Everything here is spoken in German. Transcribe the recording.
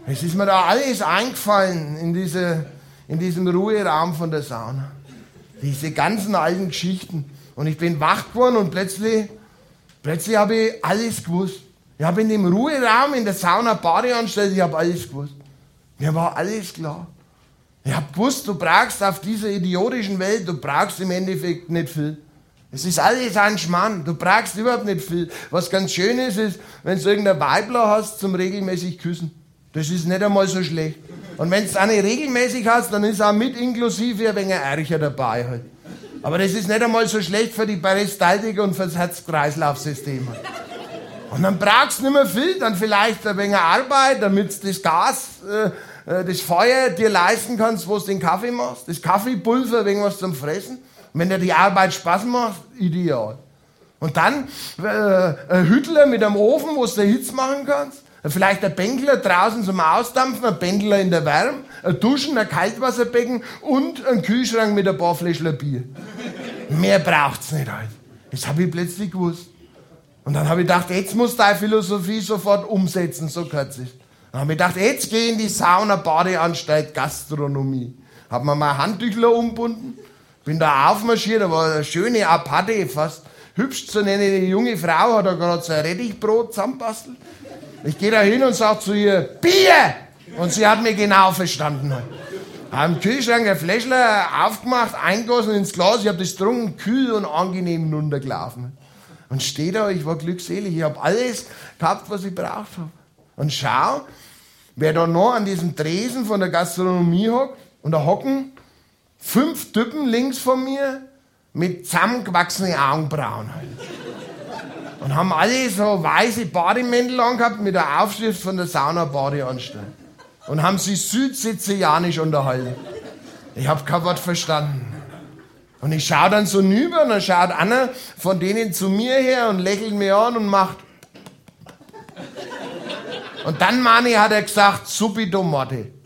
Es ist mir da alles eingefallen in diesem Ruheraum von der Sauna. Diese ganzen alten Geschichten. Und ich bin wach geworden und plötzlich habe ich alles gewusst. Ich habe in dem Ruheraum, in der Sauna-Badeanstalt, ich habe alles gewusst. Mir war alles klar. Ich habe gewusst, du brauchst auf dieser idiotischen Welt, du brauchst im Endeffekt nicht viel. Es ist alles ein Schmarrn, du brauchst überhaupt nicht viel. Was ganz schön ist, wenn du irgendein Weibler hast zum regelmäßig küssen. Das ist nicht einmal so schlecht. Und wenn du es auch nicht regelmäßig hast, dann ist auch mit inklusive ein wenig Ärger dabei halt. Aber das ist nicht einmal so schlecht für die Peristaltik und für das Herz-Kreislauf-System. Und dann brauchst du nicht mehr viel, dann vielleicht ein wenig Arbeit, damit du das Gas, das Feuer dir leisten kannst, wo du den Kaffee machst. Das Kaffeepulver, ein wenig was zum Fressen. Und wenn dir die Arbeit Spaß macht, ideal. Und dann ein Hüttler mit einem Ofen, wo du Hitze machen kannst. Vielleicht ein Bänkler draußen zum Ausdampfen, ein Bändler in der Wärme, ein Duschen, ein Kaltwasserbecken und ein Kühlschrank mit ein paar Fläschchen Bier. Mehr braucht's nicht halt. Das habe ich plötzlich gewusst. Und dann habe ich gedacht, jetzt musst du deine Philosophie sofort umsetzen, so kurz ist. Dann habe ich gedacht, jetzt geh in die Sauna, Badeanstalt, Gastronomie. Hab mir mein Handtüchler umbunden, bin da aufmarschiert, da war eine schöne Aparte, fast hübsch zu nennen, eine junge Frau, hat da gerade so ein Rettichbrot zusammenbastelt. Ich gehe da hin und sage zu ihr, Bier! Und sie hat mich genau verstanden. Hab im Kühlschrank ein Fläschchen aufgemacht, eingegossen ins Glas, ich habe das getrunken, kühl und angenehm runtergelaufen. Und stehe da, ich war glückselig, ich habe alles gehabt, was ich braucht habe. Und schau, wer da noch an diesem Tresen von der Gastronomie hockt, und da hocken 5 Typen links von mir mit zusammengewachsenen Augenbrauen halt. Und haben alle so weiße Bademäntel angehabt mit der Aufschrift von der Sauna-Badeanstalt. Und haben sich südsizilianisch unterhalten. Ich habe kein Wort verstanden. Und ich schaue dann so rüber und dann schaut einer von denen zu mir her und lächelt mir an und macht. Und dann, Manni, hat er gesagt, subito morte.